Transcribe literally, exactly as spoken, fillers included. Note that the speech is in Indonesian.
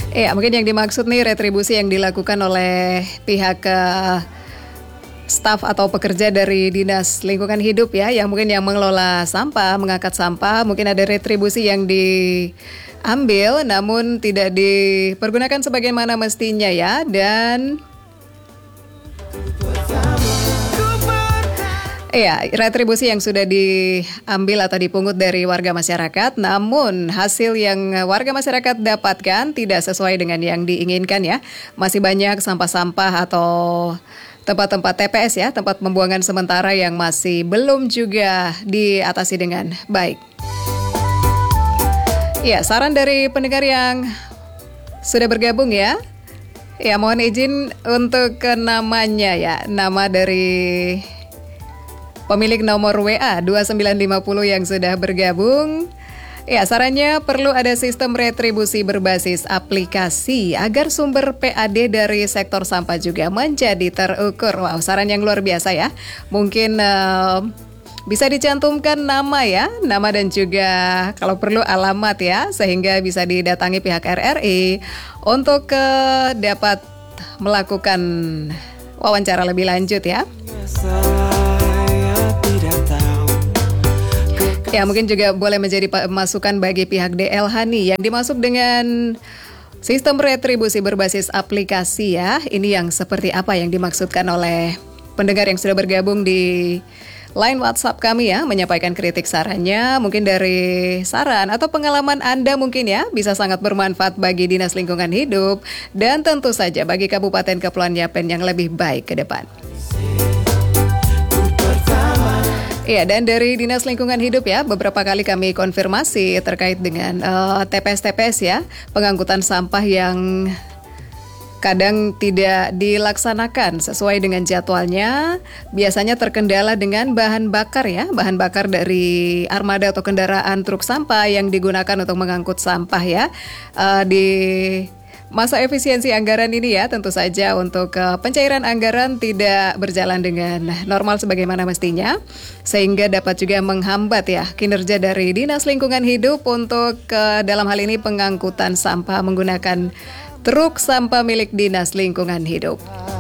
Iya, mungkin yang dimaksud nih retribusi yang dilakukan oleh pihak uh, staf atau pekerja dari Dinas Lingkungan Hidup ya, yang mungkin yang mengelola sampah, mengangkat sampah, mungkin ada retribusi yang diambil namun tidak dipergunakan sebagaimana mestinya ya, dan iya, retribusi yang sudah diambil atau dipungut dari warga masyarakat, namun hasil yang warga masyarakat dapatkan tidak sesuai dengan yang diinginkan ya. Masih banyak sampah-sampah atau tempat-tempat T P S ya, tempat pembuangan sementara yang masih belum juga diatasi dengan baik. Ya, saran dari pendengar yang sudah bergabung ya. Ya, mohon izin untuk ke namanya ya, nama dari pemilik nomor W A dua sembilan lima nol yang sudah bergabung. Ya, sarannya perlu ada sistem retribusi berbasis aplikasi agar sumber P A D dari sektor sampah juga menjadi terukur. Wow, saran yang luar biasa ya. Mungkin uh, bisa dicantumkan nama ya, nama dan juga kalau perlu alamat ya, sehingga bisa didatangi pihak R R I untuk uh, dapat melakukan wawancara lebih lanjut ya. Ya, mungkin juga boleh menjadi masukan bagi pihak D L H nih yang dimaksud dengan sistem retribusi berbasis aplikasi ya. Ini yang seperti apa yang dimaksudkan oleh pendengar yang sudah bergabung di line WhatsApp kami ya, menyampaikan kritik sarannya. Mungkin dari saran atau pengalaman Anda mungkin ya bisa sangat bermanfaat bagi Dinas Lingkungan Hidup dan tentu saja bagi Kabupaten Kepulauan Yapen yang lebih baik ke depan. Iya, dan dari Dinas Lingkungan Hidup ya, beberapa kali kami konfirmasi terkait dengan uh, T P S-T P S ya, pengangkutan sampah yang kadang tidak dilaksanakan sesuai dengan jadwalnya, biasanya terkendala dengan bahan bakar ya, bahan bakar dari armada atau kendaraan truk sampah yang digunakan untuk mengangkut sampah ya, uh, di masa efisiensi anggaran ini ya, tentu saja untuk uh, pencairan anggaran tidak berjalan dengan normal sebagaimana mestinya, sehingga dapat juga menghambat ya kinerja dari Dinas Lingkungan Hidup untuk uh, dalam hal ini pengangkutan sampah menggunakan truk sampah milik Dinas Lingkungan Hidup.